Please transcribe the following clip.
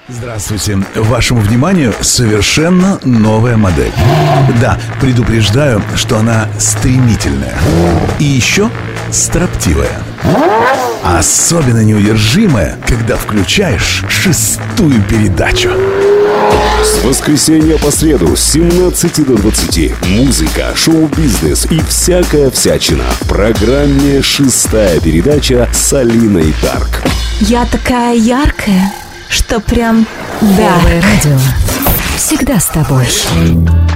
Здравствуйте. Вашему вниманию совершенно новая модель. Да, предупреждаю, что она стремительная. И еще строптивая. Особенно неудержимая, когда включаешь 6-ю передачу. С воскресенья по среду с 17 до 20. Музыка, шоу-бизнес и всякая всячина. В программе «6-я передача» с Алиной Дарк. Я такая яркая, что прям... Первое радио. Всегда с тобой.